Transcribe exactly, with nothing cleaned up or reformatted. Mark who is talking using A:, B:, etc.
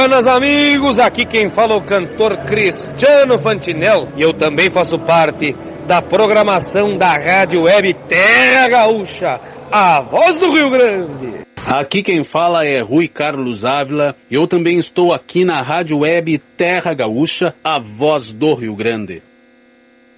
A: Buenas amigos, aqui quem fala é o cantor Cristiano Fantinel e eu também faço parte da programação da Rádio Web Terra Gaúcha, a voz do Rio Grande.
B: Aqui quem fala é Rui Carlos Ávila, eu também estou aqui na Rádio Web Terra Gaúcha, a voz do Rio Grande.